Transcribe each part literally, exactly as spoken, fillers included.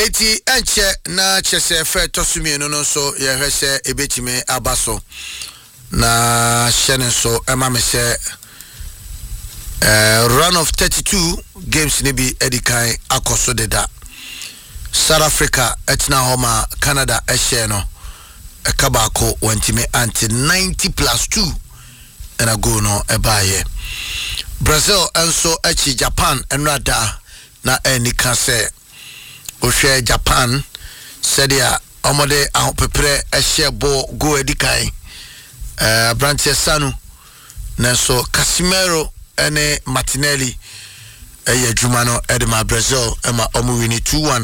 Eti enche na chese fe tosumi no no so ye hwese ebetime abaso na shene so ema me se uh, run of thirty-two games ni bi edikan akoso deda South Africa etna homa Canada ehye no ekabako wantime anti ninety plus two and a go no ebaye Brazil enso echi Japan enrada na enika se Oshe Japan said ya omode ahopepre ehye bo go edikan eh Branche Sanu Nenso Casimiro ene Martinelli eye djuma no edema Brazil ema omu wini two one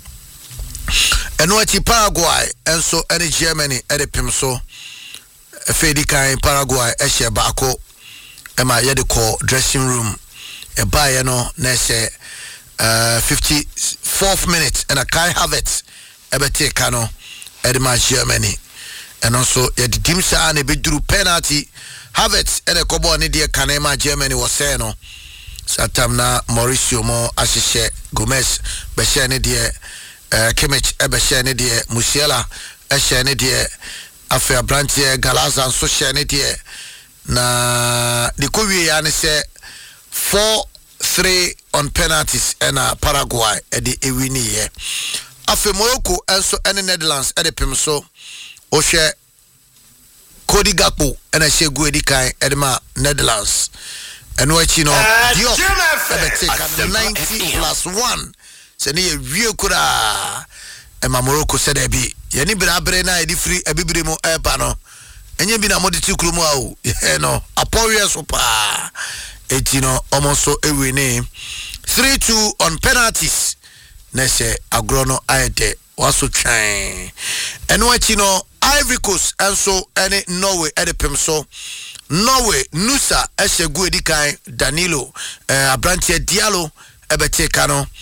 eno ati Paraguay enso ene Germany ede pimso efedi kan Paraguay ehye baako ema yede ko dressing room e baye no na se uh fifty-fourth minute and a Kai Havertz ebete kano edema Germany and also yede dimsa na beduru penalty Havertz ene kobo ne de kanema Germany was say no satam na Mauricio mo ashishe Gomez be share ne de eh Kimmich e be share ne de Musiala e share ne de afia branche Galaza so share ne de na de kowie ya ne se four three on penalties and a Paraguay e de ewini ye afia Morocco enso ene Netherlands e de pimso o share Cody Gakpo and I say go edikan edema Netherlands and what you know Diop ebeteka ninety plus one se ne wie kura e ma Morocco se da bi ye ni bra bre na edi free ebibire mu eba no enye bi na moditi krumu a o ye no apowie so pa etino omoso ewe ne three two on penalties na se agrono aide waso twan and what you know Ivory Coast also any Norway edepim so Norway Nusa eshe gu edikan Danilo eh Abranche Diallo ebete kano